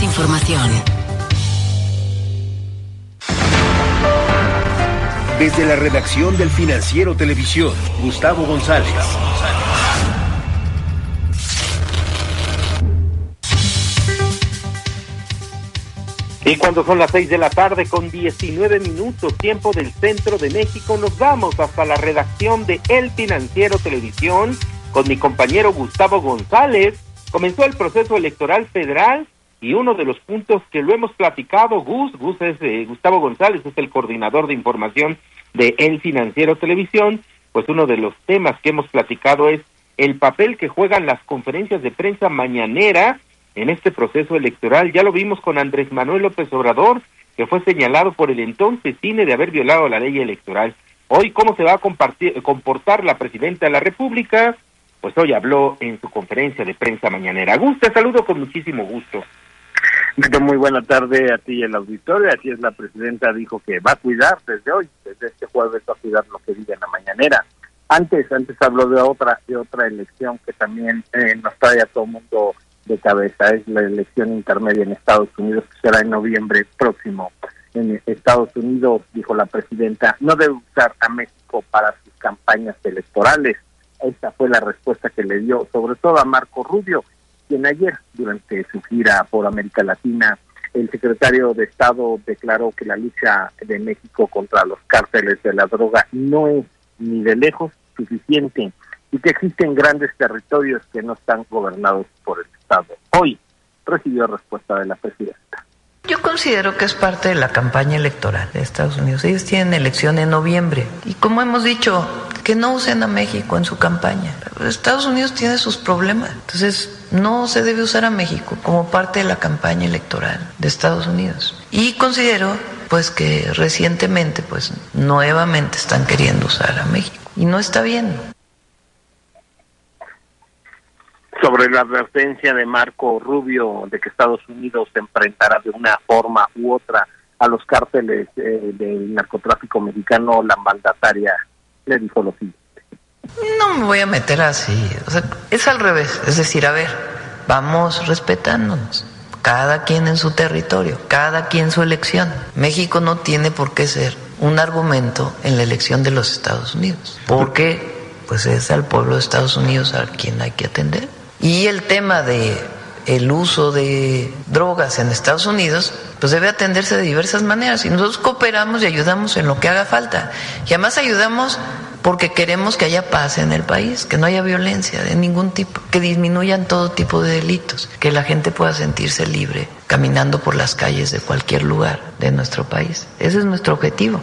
información. Desde la redacción del Financiero Televisión, Gustavo González. Y cuando son las 6 de la tarde con 19 minutos, tiempo del centro de México, nos vamos hasta la redacción de El Financiero Televisión con mi compañero Gustavo González. Comenzó el proceso electoral federal y uno de los puntos que lo hemos platicado, Gustavo González es el coordinador de información de El Financiero Televisión, pues uno de los temas que hemos platicado es el papel que juegan las conferencias de prensa mañanera en este proceso electoral. Ya lo vimos con Andrés Manuel López Obrador, que fue señalado por el entonces INE de haber violado la ley electoral. Hoy, ¿cómo se va a comportar la presidenta de la República? Pues hoy habló en su conferencia de prensa mañanera. Gus, te saludo con muchísimo gusto. Muy buena tarde a ti y al auditorio. Así es, la presidenta dijo que va a cuidar desde hoy, desde este jueves va a cuidar lo que diga en la mañanera. Antes habló de otra elección que también nos trae a todo el mundo de cabeza. Es la elección intermedia en Estados Unidos, que será en noviembre próximo. En Estados Unidos, dijo la presidenta, no debe usar a México para sus campañas electorales. Esta fue la respuesta que le dio, sobre todo a Marco Rubio, quien ayer, durante su gira por América Latina, el secretario de Estado declaró que la lucha de México contra los cárteles de la droga no es ni de lejos suficiente y que existen grandes territorios que no están gobernados por el Estado. Hoy recibió respuesta de la presidenta. Yo considero que es parte de la campaña electoral de Estados Unidos. Ellos tienen elección en noviembre. Y como hemos dicho, que no usen a México en su campaña. Estados Unidos tiene sus problemas. Entonces, no se debe usar a México como parte de la campaña electoral de Estados Unidos. Y considero, pues, que recientemente, pues, nuevamente están queriendo usar a México. Y no está bien. Sobre la advertencia de Marco Rubio de que Estados Unidos se enfrentará de una forma u otra a los cárteles del narcotráfico mexicano, la mandataria le dijo lo siguiente. No me voy a meter así, o sea, es al revés, es decir, a ver, vamos respetándonos, cada quien en su territorio, cada quien su elección. México no tiene por qué ser un argumento en la elección de los Estados Unidos, porque pues es al pueblo de Estados Unidos a quien hay que atender. Y el tema de el uso de drogas en Estados Unidos, pues debe atenderse de diversas maneras. Y nosotros cooperamos y ayudamos en lo que haga falta. Y además ayudamos porque queremos que haya paz en el país, que no haya violencia de ningún tipo, que disminuyan todo tipo de delitos, que la gente pueda sentirse libre caminando por las calles de cualquier lugar de nuestro país. Ese es nuestro objetivo.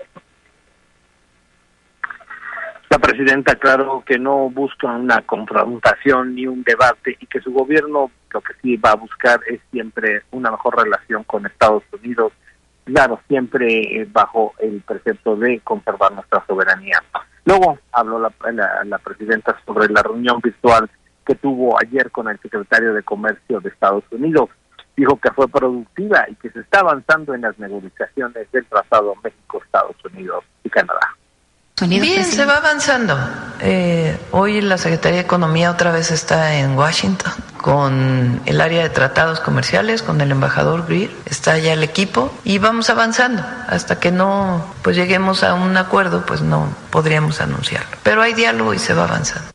La presidenta aclaró que no busca una confrontación ni un debate y que su gobierno lo que sí va a buscar es siempre una mejor relación con Estados Unidos, claro, siempre bajo el precepto de conservar nuestra soberanía. Luego habló la presidenta sobre la reunión virtual que tuvo ayer con el secretario de Comercio de Estados Unidos. Dijo que fue productiva y que se está avanzando en las negociaciones del Tratado México-Estados Unidos y Canadá. Bien, se va avanzando. Hoy la Secretaría de Economía otra vez está en Washington con el área de tratados comerciales, con el embajador Greer. Está ya el equipo y vamos avanzando. Hasta que no pues lleguemos a un acuerdo, pues no podríamos anunciarlo. Pero hay diálogo y se va avanzando.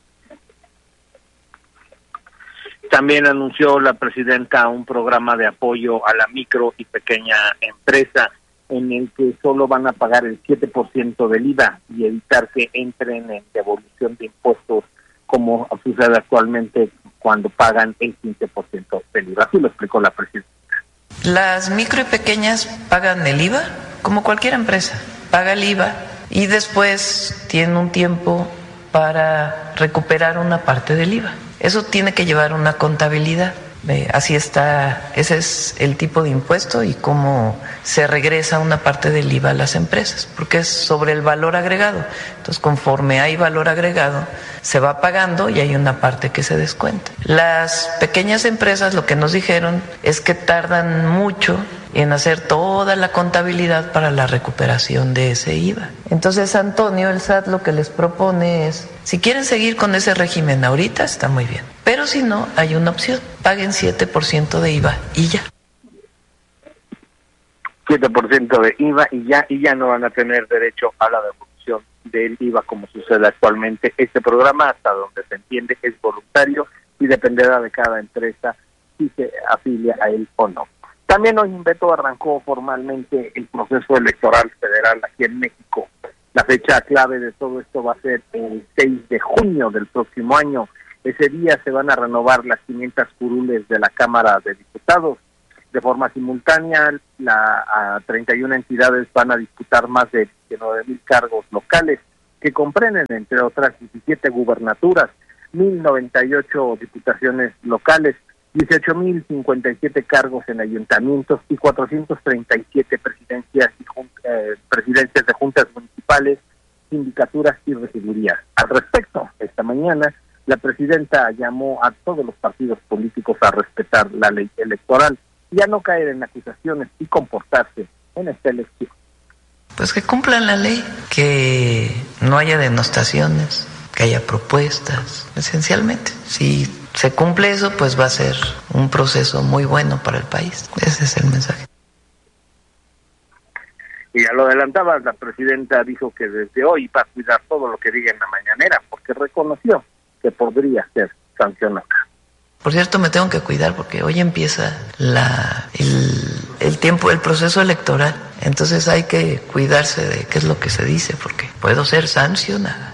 También anunció la presidenta un programa de apoyo a la micro y pequeña empresa, en el que solo van a pagar el 7% del IVA y evitar que entren en devolución de impuestos como sucede actualmente cuando pagan el 15% del IVA. Así lo explicó la presidenta. Las micro y pequeñas pagan el IVA como cualquier empresa. Paga el IVA y después tiene un tiempo para recuperar una parte del IVA. Eso tiene que llevar una contabilidad. Así está, ese es el tipo de impuesto y cómo se regresa una parte del IVA a las empresas, porque es sobre el valor agregado. Entonces, conforme hay valor agregado, se va pagando y hay una parte que se descuenta. Las pequeñas empresas lo que nos dijeron es que tardan mucho en hacer toda la contabilidad para la recuperación de ese IVA. Entonces, Antonio, el SAT lo que les propone es Si quieren seguir con ese régimen ahorita, está muy bien. Pero si no, hay una opción. Paguen 7% de IVA y ya. 7% de IVA y ya no van a tener derecho a la devolución del IVA como sucede actualmente. Este programa, hasta donde se entiende, es voluntario y dependerá de cada empresa si se afilia a él o no. También hoy Beto arrancó formalmente el proceso electoral federal aquí en México. La fecha clave de todo esto va a ser el 6 de junio del próximo año. Ese día se van a renovar las 500 curules de la Cámara de Diputados. De forma simultánea, 31 entidades van a disputar más de 9,000 cargos locales, que comprenden, entre otras, 17 gubernaturas, 1,098 diputaciones locales, 18,057 cargos en ayuntamientos y 437 presidencias de juntas municipales, sindicaturas y regidurías. Al respecto, esta mañana, la presidenta llamó a todos los partidos políticos a respetar la ley electoral y a no caer en acusaciones y comportarse en esta elección. Pues que cumplan la ley, que no haya denostaciones, que haya propuestas, esencialmente. Si se cumple eso, pues va a ser un proceso muy bueno para el país. Ese es el mensaje. Y ya lo adelantaba, la presidenta dijo que desde hoy va a cuidar todo lo que diga en la mañanera, porque reconoció que podría ser sancionada. Por cierto, me tengo que cuidar porque hoy empieza el proceso electoral. Entonces hay que cuidarse de qué es lo que se dice, porque puedo ser sancionada.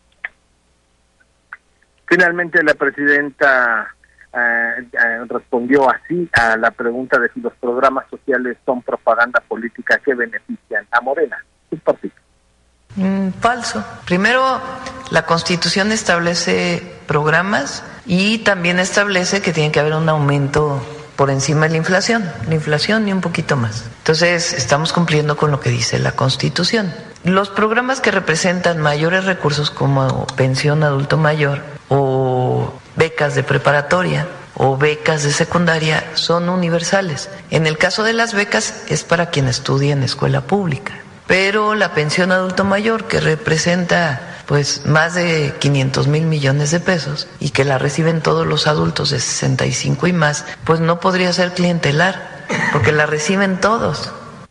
Finalmente, la presidenta respondió así a la pregunta de si los programas sociales son propaganda política que benefician a Morena, su partido. Falso. Primero, la Constitución establece programas y también establece que tiene que haber un aumento por encima de la inflación y un poquito más. Entonces, estamos cumpliendo con lo que dice la Constitución. Los programas que representan mayores recursos como pensión adulto mayor o becas de preparatoria o becas de secundaria son universales. En el caso de las becas es para quien estudia en escuela pública. Pero la pensión adulto mayor, que representa pues más de 500,000 millones de pesos y que la reciben todos los adultos de 65 y más, pues no podría ser clientelar, porque la reciben todos.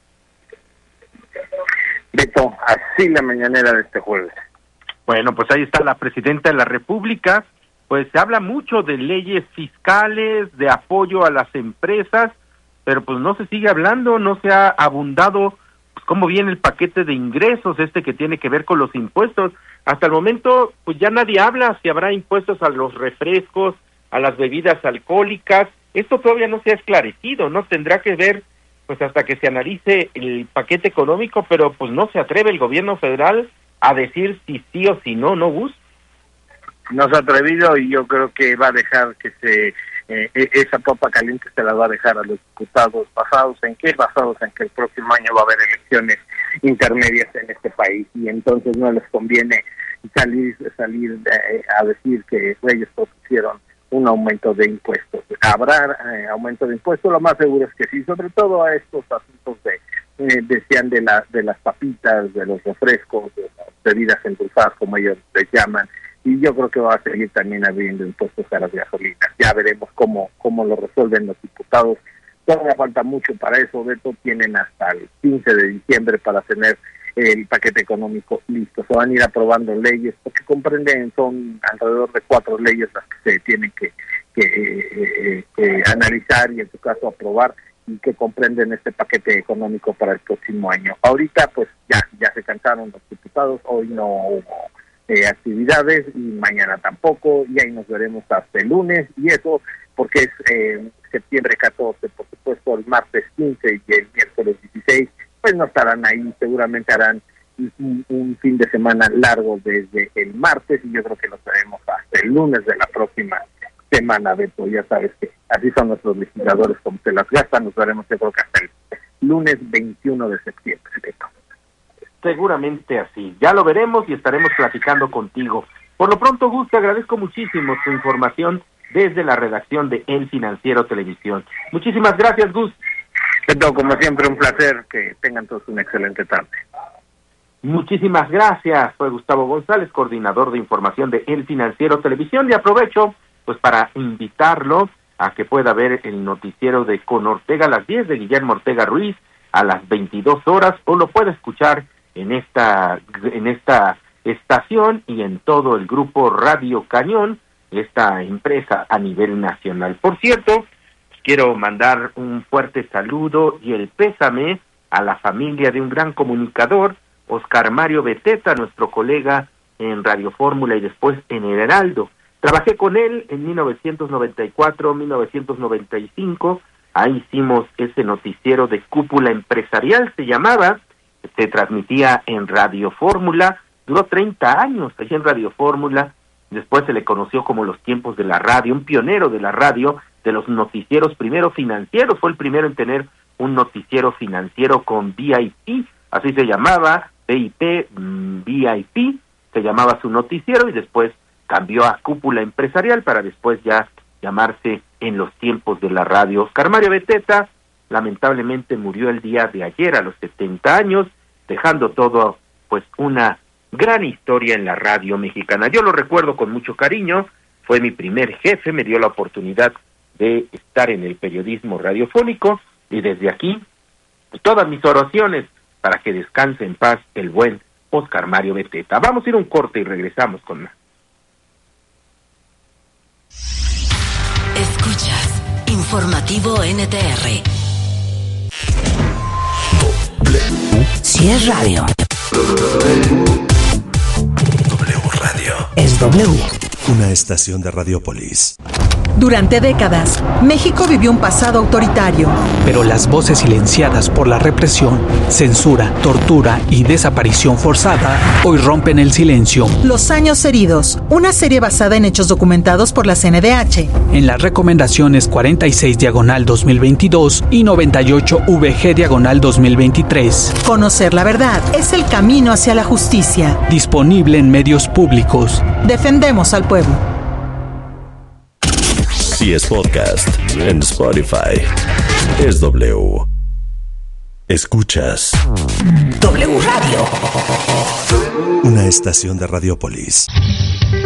Beto, así la mañanera de este jueves. Bueno, pues ahí está la presidenta de la República. Pues se habla mucho de leyes fiscales, de apoyo a las empresas, pero pues no se sigue hablando, no se ha abundado cómo viene el paquete de ingresos que tiene que ver con los impuestos. Hasta el momento, pues ya nadie habla si habrá impuestos a los refrescos, a las bebidas alcohólicas. Esto todavía no se ha esclarecido, ¿no? Tendrá que ver, pues hasta que se analice el paquete económico, pero pues no se atreve el gobierno federal a decir si sí o si no, ¿no, Gus? No se ha atrevido y yo creo que va a dejar que esa papa caliente se la va a dejar a los diputados. ¿Basados en qué? Basados en que el próximo año va a haber elecciones intermedias en este país y entonces no les conviene salir a decir que ellos propusieron un aumento de impuestos. ¿Habrá aumento de impuestos? Lo más seguro es que sí, sobre todo a estos asuntos decían de las papitas, de los refrescos, de las bebidas endulzadas, como ellos les llaman. Y yo creo que va a seguir también habiendo impuestos a las gasolinas. Ya veremos cómo lo resuelven los diputados. Todavía falta mucho para eso. Beto, tienen hasta el 15 de diciembre para tener el paquete económico listo. Se van a ir aprobando leyes, porque comprenden, son alrededor de 4 leyes las que se tienen que analizar y en su caso aprobar, y que comprenden este paquete económico para el próximo año. Ahorita pues ya se cansaron los diputados, hoy no hubo actividades y mañana tampoco, y ahí nos veremos hasta el lunes, y eso porque es septiembre 14, por supuesto el martes 15 y el miércoles 16, pues no estarán ahí, seguramente harán un fin de semana largo desde el martes, y yo creo que nos veremos hasta el lunes de la próxima semana, Beto. Ya sabes que así son nuestros legisladores, como se las gastan. Nos veremos, yo creo que hasta el lunes 21 de septiembre, Beto. Seguramente así. Ya lo veremos y estaremos platicando contigo. Por lo pronto, Gus, te agradezco muchísimo tu información desde la redacción de El Financiero Televisión. Muchísimas gracias, Gus. Beto, como siempre, un placer. Que tengan todos una excelente tarde. Muchísimas gracias. Soy Gustavo González, coordinador de información de El Financiero Televisión, y aprovecho pues para invitarlo a que pueda ver el noticiero de Con Ortega a las 10 de Guillermo Ortega Ruiz a las 22 horas, o lo puede escuchar en esta estación y en todo el grupo Radio Cañón, esta empresa a nivel nacional. Por cierto, quiero mandar un fuerte saludo y el pésame a la familia de un gran comunicador, Oscar Mario Beteta, nuestro colega en Radio Fórmula y después en El Heraldo. Trabajé con él en 1994, 1995, ahí hicimos ese noticiero de Cúpula Empresarial, se llamaba, se transmitía en Radio Fórmula, duró 30 años allí en Radio Fórmula, después se le conoció como los tiempos de la radio, un pionero de la radio, de los noticieros primero financieros, fue el primero en tener un noticiero financiero con VIP, así se llamaba, VIP, VIP, se llamaba su noticiero y después cambió a Cúpula Empresarial para después ya llamarse En los tiempos de la radio. Oscar Mario Beteta lamentablemente murió el día de ayer a los 70 años, dejando todo pues una gran historia en la radio mexicana. Yo lo recuerdo con mucho cariño, fue mi primer jefe, me dio la oportunidad de estar en el periodismo radiofónico y desde aquí todas mis oraciones para que descanse en paz el buen Oscar Mario Beteta. Vamos a ir a un corte y regresamos con más. Escuchas Informativo NTR. Si es radio, W Radio. es W. Una estación de Radiopolis. Durante décadas, México vivió un pasado autoritario. Pero las voces silenciadas por la represión, censura, tortura y desaparición forzada hoy rompen el silencio. Los años heridos, una serie basada en hechos documentados por la CNDH. En las recomendaciones 46/2022 y 98VG/2023. Conocer la verdad es el camino hacia la justicia. Disponible en medios públicos. Defendemos al pueblo. Si es podcast en Spotify, es W. Escuchas W Radio. una estación de Radiopolis.